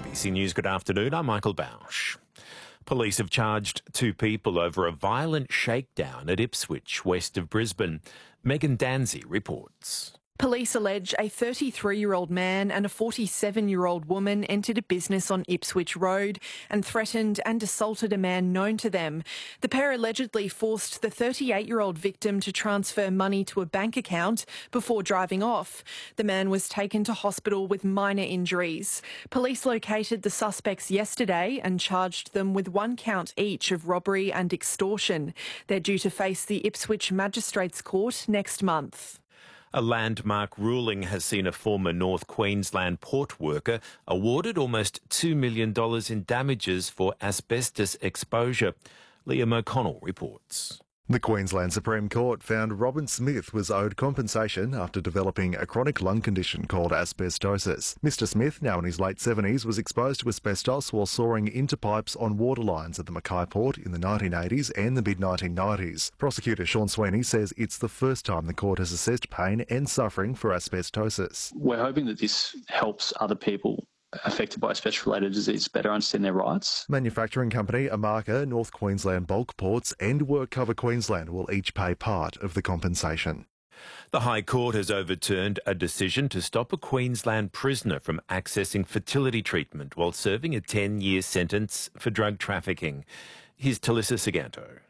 ABC News, good afternoon. I'm Michael Bausch. Police have charged two people over a violent shakedown at Ipswich, west of Brisbane. Megan Danzy reports. Police allege a 33-year-old man and a 47-year-old woman entered a business on Ipswich Road and threatened and assaulted a man known to them. The pair allegedly forced the 38-year-old victim to transfer money to a bank account before driving off. The man was taken to hospital with minor injuries. Police located the suspects yesterday and charged them with one count each of robbery and extortion. They're due to face the Ipswich Magistrates Court next month. A landmark ruling has seen a former North Queensland port worker awarded almost $2 million in damages for asbestos exposure. Liam O'Connell reports. The Queensland Supreme Court found Robin Smith was owed compensation after developing a chronic lung condition called asbestosis. Mr Smith, now in his late 70s, was exposed to asbestos while soaring into pipes on water lines at the Mackay Port in the 1980s and the mid-1990s. Prosecutor Sean Sweeney says it's the first time the court has assessed pain and suffering for asbestosis. We're hoping that this helps other people affected by asbestos-related disease better understand their rights. Manufacturing company Amarca, North Queensland Bulk Ports and WorkCover Queensland will each pay part of the compensation. The High Court has overturned a decision to stop a Queensland prisoner from accessing fertility treatment while serving a 10-year sentence for drug trafficking. Here's Talissa Siganto.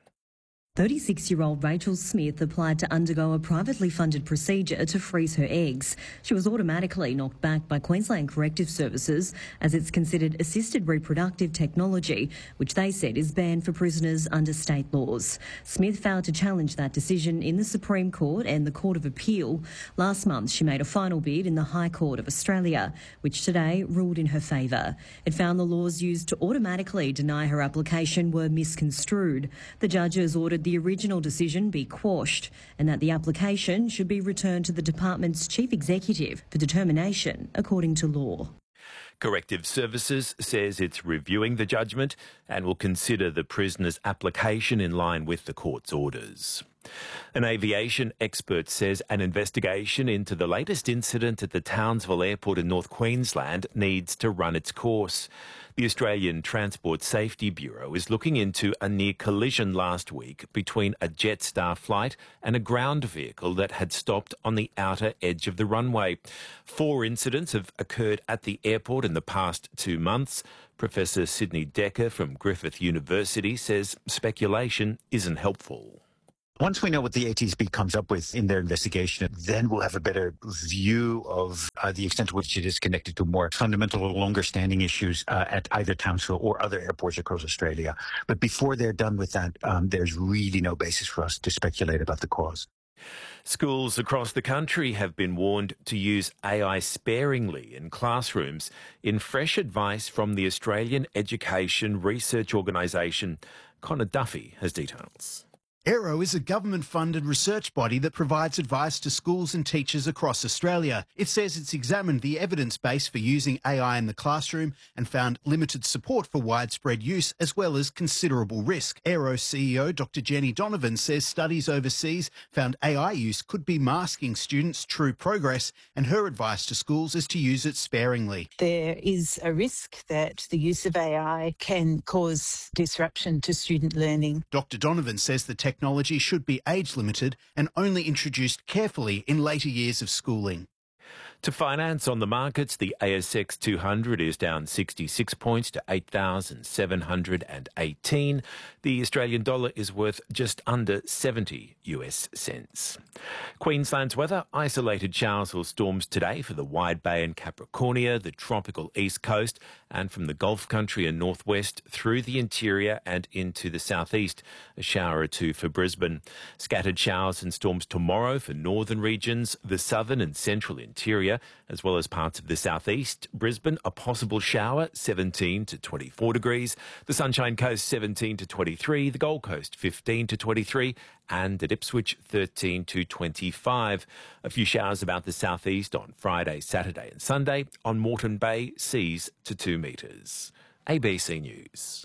36-year-old Rachel Smith applied to undergo a privately funded procedure to freeze her eggs. She was automatically knocked back by Queensland Corrective Services as it's considered assisted reproductive technology, which they said is banned for prisoners under state laws. Smith failed to challenge that decision in the Supreme Court and the Court of Appeal. Last month, she made a final bid in the High Court of Australia, which today ruled in her favour. It found the laws used to automatically deny her application were misconstrued. The judges ordered the original decision be quashed and that the application should be returned to the department's chief executive for determination according to law. Corrective Services says it's reviewing the judgment and will consider the prisoner's application in line with the court's orders. An aviation expert says an investigation into the latest incident at the Townsville Airport in North Queensland needs to run its course. The Australian Transport Safety Bureau is looking into a near collision last week between a Jetstar flight and a ground vehicle that had stopped on the outer edge of the runway. 4 incidents have occurred at the airport in the past 2 months. Professor Sydney Decker from Griffith University says speculation isn't helpful. Once we know what the ATSB comes up with in their investigation, then we'll have a better view of the extent to which it is connected to more fundamental or longer-standing issues at either Townsville or other airports across Australia. But before they're done with that, there's really no basis for us to speculate about the cause. Schools across the country have been warned to use AI sparingly in classrooms in fresh advice from the Australian Education Research Organisation. Connor Duffy has details. AERO is a government-funded research body that provides advice to schools and teachers across Australia. It says it's examined the evidence base for using AI in the classroom and found limited support for widespread use as well as considerable risk. AERO CEO Dr Jenny Donovan says studies overseas found AI use could be masking students' true progress, and her advice to schools is to use it sparingly. There is a risk that the use of AI can cause disruption to student learning. Dr Donovan says the technology should be age-limited and only introduced carefully in later years of schooling. To finance on the markets, the ASX 200 is down 66 points to 8,718. The Australian dollar is worth just under 70 US cents. Queensland's weather, isolated showers or storms today for the Wide Bay and Capricornia, the tropical east coast, and from the Gulf country and northwest through the interior and into the southeast. A shower or two for Brisbane. Scattered showers and storms tomorrow for northern regions, the southern and central interior, as well as parts of the southeast. Brisbane, a possible shower, 17 to 24 degrees. The Sunshine Coast, 17 to 23. The Gold Coast, 15 to 23. And at Ipswich, 13 to 25. A few showers about the southeast on Friday, Saturday and Sunday. On Moreton Bay, seas to 2 metres. ABC News.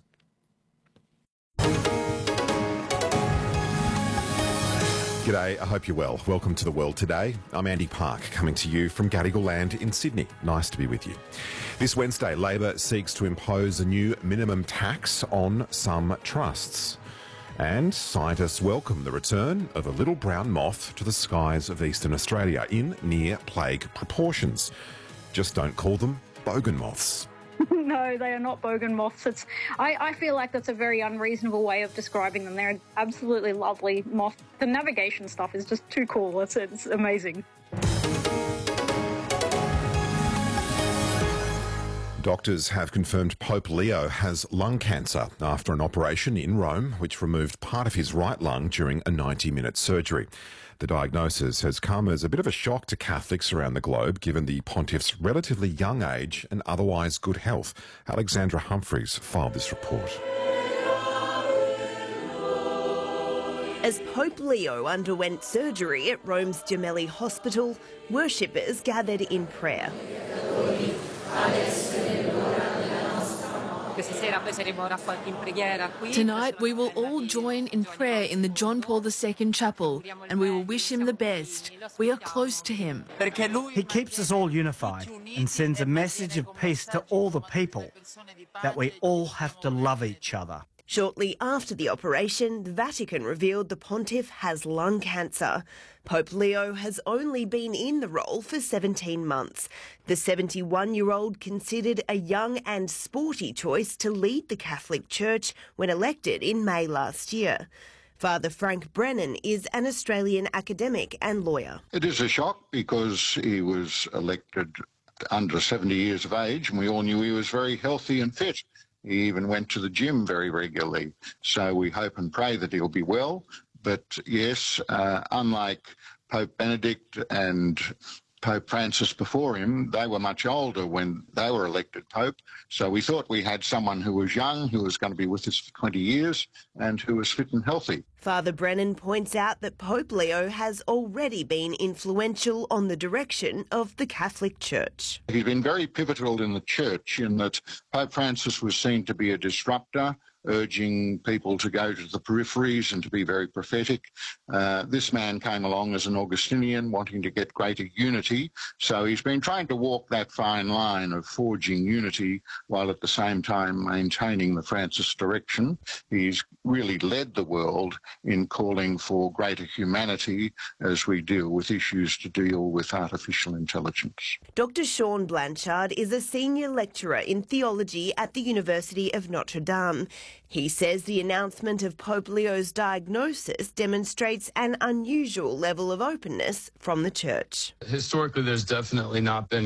G'day, I hope you're well. Welcome to The World Today. I'm Andy Park, coming to you from Gadigal Land in Sydney. Nice to be with you. This Wednesday, Labor seeks to impose a new minimum tax on some trusts. And scientists welcome the return of a little brown moth to the skies of eastern Australia in near plague proportions. Just don't call them bogan moths. No, they are not bogan moths. I feel like that's a very unreasonable way of describing them. They're an absolutely lovely moth. The navigation stuff is just too cool. It's amazing. Doctors have confirmed Pope Leo has lung cancer after an operation in Rome which removed part of his right lung during a 90-minute surgery. The diagnosis has come as a bit of a shock to Catholics around the globe, given the pontiff's relatively young age and otherwise good health. Alexandra Humphreys filed this report. As Pope Leo underwent surgery at Rome's Gemelli Hospital, worshippers gathered in prayer. Tonight we will all join in prayer in the John Paul II Chapel and we will wish him the best. We are close to him. He keeps us all unified and sends a message of peace to all the people, that we all have to love each other. Shortly after the operation, the Vatican revealed the pontiff has lung cancer. Pope Leo has only been in the role for 17 months. The 71-year-old considered a young and sporty choice to lead the Catholic Church when elected in May last year. Father Frank Brennan is an Australian academic and lawyer. It is a shock because he was elected under 70 years of age and we all knew he was very healthy and fit. He even went to the gym very regularly. So we hope and pray that he'll be well. But yes, unlike Pope Benedict and Pope Francis before him, they were much older when they were elected Pope. So we thought we had someone who was young, who was going to be with us for 20 years and who was fit and healthy. Father Brennan points out that Pope Leo has already been influential on the direction of the Catholic Church. He's been very pivotal in the Church in that Pope Francis was seen to be a disruptor, urging people to go to the peripheries and to be very prophetic. This man came along as an Augustinian, wanting to get greater unity. So he's been trying to walk that fine line of forging unity while at the same time maintaining the Francis direction. He's really led the world in calling for greater humanity as we deal with issues to deal with artificial intelligence. Dr. Sean Blanchard is a senior lecturer in theology at the University of Notre Dame. He says the announcement of Pope Leo's diagnosis demonstrates an unusual level of openness from the Church. Historically, there's definitely not been